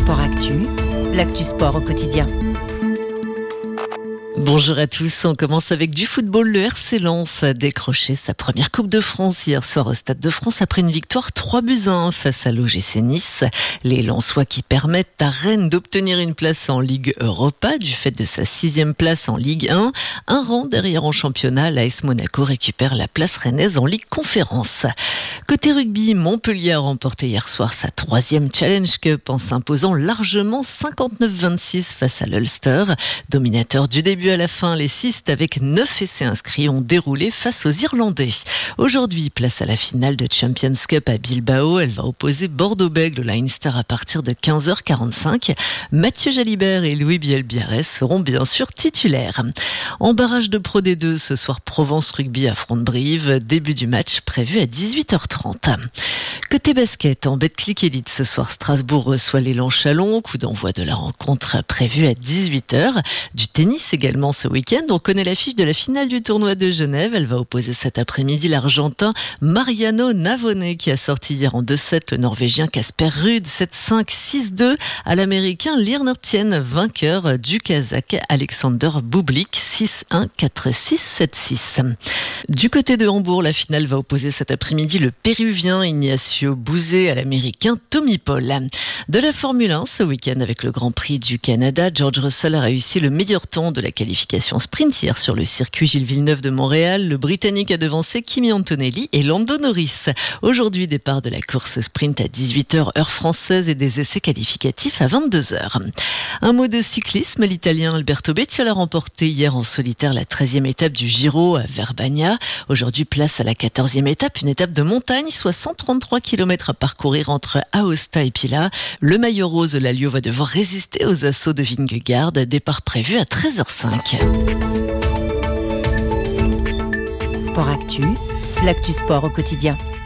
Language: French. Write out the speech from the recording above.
Sport Actu, l'actu sport au quotidien. Bonjour à tous, on commence avec du football. Le RC Lens a décroché sa première Coupe de France hier soir au Stade de France après une victoire 3-1 face à l'OGC Nice. Les Lensois qui permettent à Rennes d'obtenir une place en Ligue Europa du fait de sa 6e place en Ligue 1. Un rang derrière en championnat, l'AS Monaco récupère la place rennaise en Ligue Conférence. Côté rugby, Montpellier a remporté hier soir sa 3e Challenge Cup en s'imposant largement 59-26 face à l'Ulster. Dominateur du début à la fin, les Cistes avec 9 essais inscrits ont déroulé face aux Irlandais. Aujourd'hui, place à la finale de Champions Cup à Bilbao. Elle va opposer Bordeaux-Bègles au Leinster à partir de 15h45. Mathieu Jalibert et Louis Bielbiarès seront bien sûr titulaires. En barrage de Pro D2, ce soir Provence Rugby affronte Brive. Début du match prévu à 18h30. Côté basket, en Betclic Elite, ce soir Strasbourg reçoit l'élan Chalon. Coup d'envoi de la rencontre prévu à 18h. Du tennis également ce week-end. On connaît l'affiche de la finale du tournoi de Genève. Elle va opposer cet après-midi l'Argentin Mariano Navone qui a sorti hier en 2-7 le Norvégien Casper Ruud 7-5, 6-2 à l'Américain Lier Tien, vainqueur du Kazakh Alexander Bublik 6-1, 4-6, 7-6. Du côté de Hambourg, la finale va opposer cet après-midi le Péruvien Ignacio Bouzet à l'Américain Tommy Paul. De la Formule 1 ce week-end avec le Grand Prix du Canada, George Russell a réussi le meilleur temps de la qualification sprint hier sur le circuit Gilles Villeneuve de Montréal. Le Britannique a devancé Kimi Antonelli et Lando Norris. Aujourd'hui, départ de la course sprint à 18h heure française et des essais qualificatifs à 22h. Un mot de cyclisme, l'Italien Alberto Bettiol a remporté hier en solitaire la 13e étape du Giro à Verbania. Aujourd'hui, place à la 14e étape, une étape de montagne, soit 133 km à parcourir entre Aosta et Pila. Le maillot rose Lalio va devoir résister aux assauts de Vingegaard. Départ prévu à 13h05. Sport Actu, l'actu sport au quotidien.